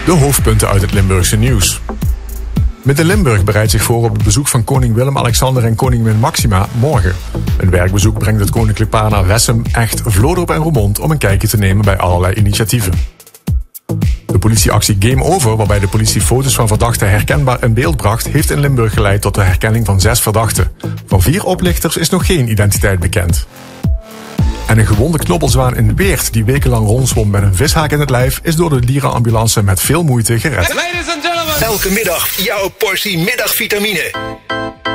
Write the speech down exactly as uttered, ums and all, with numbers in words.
De hoofdpunten uit het Limburgse nieuws. Midden Limburg bereidt zich voor op het bezoek van koning Willem-Alexander en koningin Maxima morgen. Een werkbezoek brengt het koninklijk paar naar Wessem, Echt, Vlodrop en Roermond om een kijkje te nemen bij allerlei initiatieven. De politieactie Game Over, waarbij de politie foto's van verdachten herkenbaar in beeld bracht, heeft in Limburg geleid tot de herkenning van zes verdachten. Van vier oplichters is nog geen identiteit bekend. En een gewonde knobbelzwaan in Weert, die wekenlang rondzwom met een vishaak in het lijf, is door de dierenambulance met veel moeite gered. Elke middag jouw portie middagvitamine.